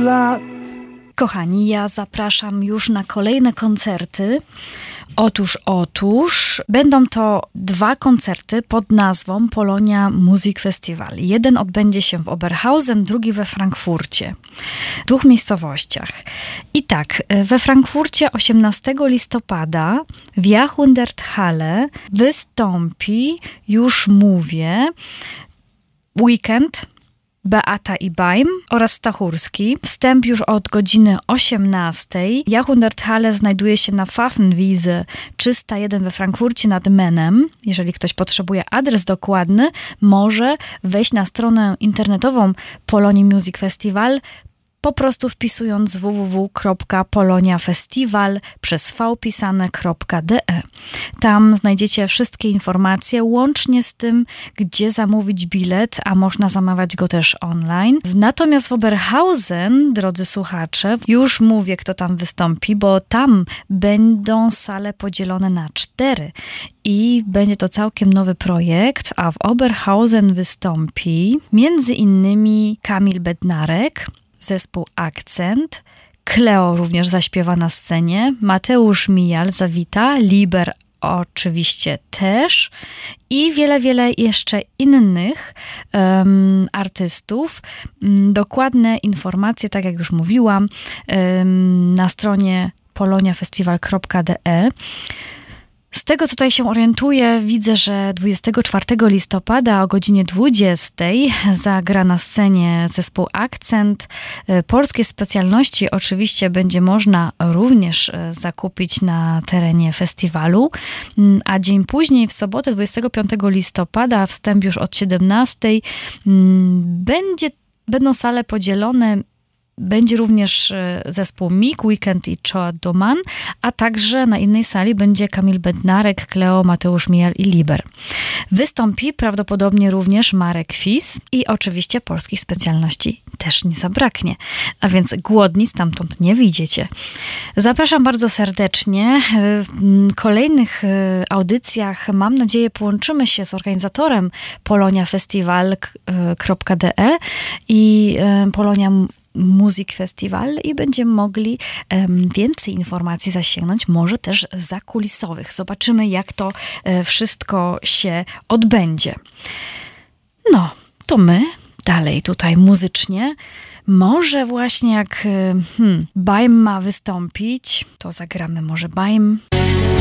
lat. Kochani, ja zapraszam już na kolejne koncerty. Otóż będą to 2 koncerty pod nazwą Polonia Music Festival. Jeden odbędzie się w Oberhausen, drugi we Frankfurcie. W 2 miejscowościach. I tak, we Frankfurcie 18 listopada w Jahrhunderthalle wystąpi, już mówię, Weekend, Beata i Baim oraz Stachurski. Wstęp już od godziny 18. Jahrhunderthalle znajduje się na Pfaffenwiese 301 we Frankfurcie nad Menem. Jeżeli ktoś potrzebuje adres dokładny, może wejść na stronę internetową Polonii Music Festival, po prostu wpisując www.poloniafestival przez v.de. Tam znajdziecie wszystkie informacje, łącznie z tym, gdzie zamówić bilet, a można zamawiać go też online. Natomiast w Oberhausen, drodzy słuchacze, już mówię, kto tam wystąpi, bo tam będą sale podzielone na 4 i będzie to całkiem nowy projekt, a w Oberhausen wystąpi między innymi Kamil Bednarek, zespół Akcent, Kleo również zaśpiewa na scenie, Mateusz Mijal zawita, Liber oczywiście też i wiele jeszcze innych artystów. Dokładne informacje, tak jak już mówiłam, na stronie poloniafestival.de. Z tego, co tutaj się orientuję, widzę, że 24 listopada o godzinie 20 zagra na scenie zespół Akcent. Polskie specjalności oczywiście będzie można również zakupić na terenie festiwalu, a dzień później, w sobotę 25 listopada, wstęp już od 17, będą sale podzielone. Będzie również zespół MIG, Weekend i Choa Doman, a także na innej sali będzie Kamil Bednarek, Kleo, Mateusz Mijal i Liber. Wystąpi prawdopodobnie również Marek Fis i oczywiście polskich specjalności też nie zabraknie, a więc głodni stamtąd nie wyjdziecie. Zapraszam bardzo serdecznie. W kolejnych audycjach, mam nadzieję, połączymy się z organizatorem poloniafestival.de i Polonia Music Festival i będziemy mogli więcej informacji zasięgnąć, może też zakulisowych. Zobaczymy, jak to wszystko się odbędzie. No, to my dalej tutaj muzycznie. Może właśnie jak Baim ma wystąpić, to zagramy może Baim.